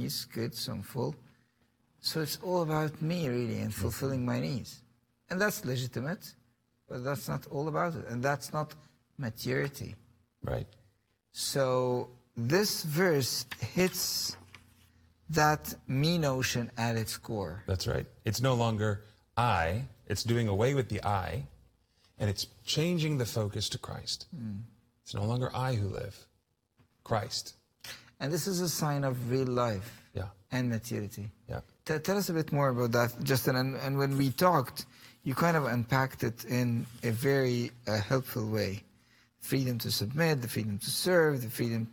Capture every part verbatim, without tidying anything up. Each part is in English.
needs, good, so I'm full. So it's all about me, really, and fulfilling my needs. And that's legitimate, but that's not all about it. And that's not maturity. Right. So this verse hits that me notion at its core. That's right. It's no longer I. It's doing away with the I, and it's changing the focus to Christ. Mm. It's no longer I who live, Christ. And this is a sign of real life yeah. and maturity. Yeah. T- tell us a bit more about that, Justin. And, and when we talked, you kind of unpacked it in a very uh, helpful way. Freedom to submit, the freedom to serve, the freedom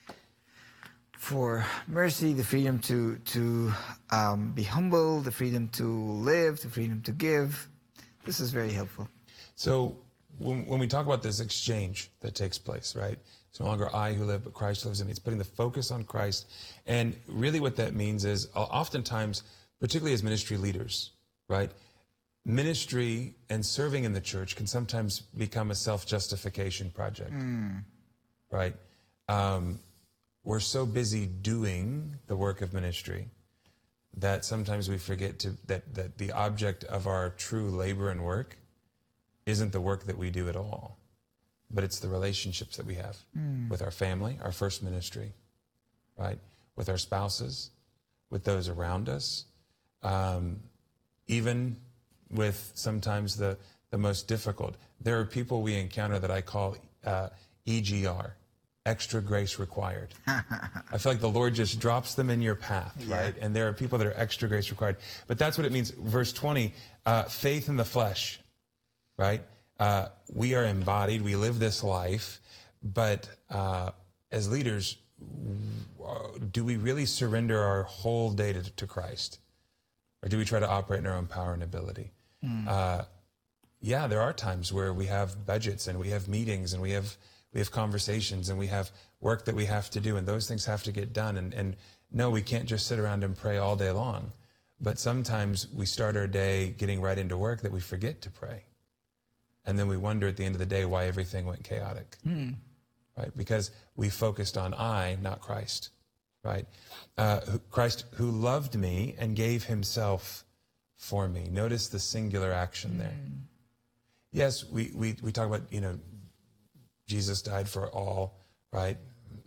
for mercy, the freedom to, to um, be humble, the freedom to live, the freedom to give. This is very helpful. So when, when we talk about this exchange that takes place, right? It's no longer I who live, but Christ lives in me. It's putting the focus on Christ. And really what that means is uh, oftentimes, particularly as ministry leaders, right? Ministry and serving in the church can sometimes become a self-justification project, mm. right? Um, we're so busy doing the work of ministry that sometimes we forget to that, that the object of our true labor and work isn't the work that we do at all, but it's the relationships that we have mm. with our family, our first ministry, right? With our spouses, with those around us, um, even with sometimes the, the most difficult. There are people we encounter that I call uh, E G R, extra grace required. I feel like the Lord just drops them in your path, yeah. right? And there are people that are extra grace required. But that's what it means. Verse twenty, uh, faith in the flesh, right? Uh, we are embodied, we live this life, but uh, as leaders, do we really surrender our whole day to, to Christ? Or do we try to operate in our own power and ability? Mm. Uh, yeah, there are times where we have budgets and we have meetings and we have we have conversations and we have work that we have to do, and those things have to get done. And, and no, we can't just sit around and pray all day long. But sometimes we start our day getting right into work that we forget to pray. And then we wonder at the end of the day why everything went chaotic. Mm. Right? Because we focused on I, not Christ. Right? Uh, Christ who loved me and gave himself for me. Notice the singular action there. Mm. Yes, we, we, we talk about, you know, Jesus died for all, right?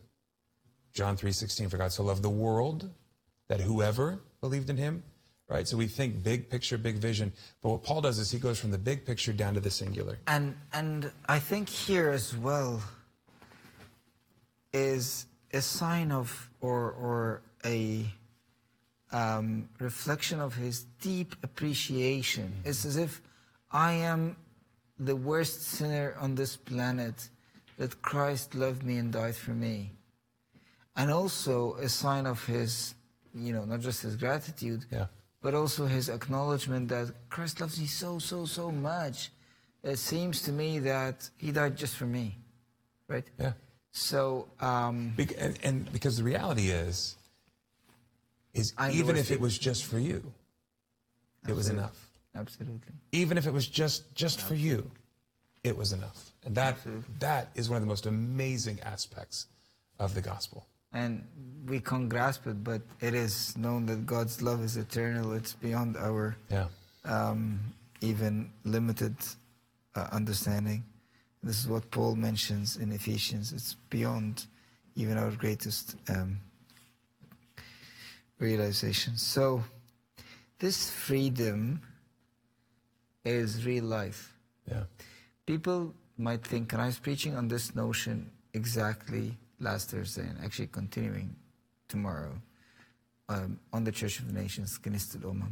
John three sixteen, for God so loved the world that whoever believed in him, right? So we think big picture, big vision. But what Paul does is he goes from the big picture down to the singular. And, and I think here as well is a sign of, or, or a um, reflection of his deep appreciation. Mm-hmm. It's as if I am the worst sinner on this planet, that Christ loved me and died for me. And also a sign of his, you know, not just his gratitude, yeah. but also his acknowledgement that Christ loves me so, so, so much. It seems to me that he died just for me, right? Yeah. So, um... Be- and, and because the reality is, is even if it was just for you, Absolutely. It was enough. Absolutely. Even if it was just, just for you, it was enough. And that Absolutely. That is one of the most amazing aspects of the gospel. And we can't grasp it, but it is known that God's love is eternal. It's beyond our yeah. um, even limited uh, understanding. This is what Paul mentions in Ephesians. It's beyond even our greatest um, realizations. So this freedom is real life. Yeah. People might think, and I was preaching on this notion exactly last Thursday and actually continuing tomorrow um, on the Church of the Nations, Knesset Umam.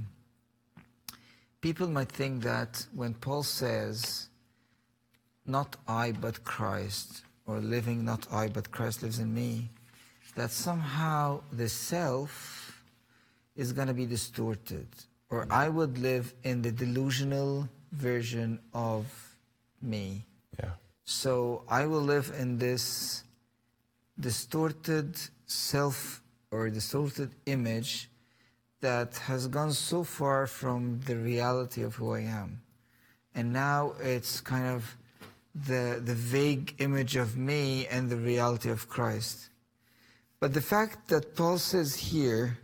People might think that when Paul says, not I but Christ, or living not I but Christ lives in me, that somehow the self is going to be distorted, or I would live in the delusional version of me. Yeah. So I will live in this distorted self or distorted image that has gone so far from the reality of who I am. And now it's kind of the, the vague image of me and the reality of Christ. But the fact that Paul says here,